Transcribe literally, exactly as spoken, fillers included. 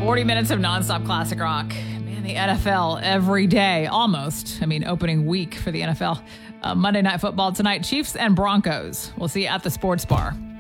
forty minutes of nonstop classic rock. Man, the N F L every day, almost. I mean, opening week for the N F L. Uh, Monday Night Football tonight, Chiefs and Broncos. We'll see you at the sports bar.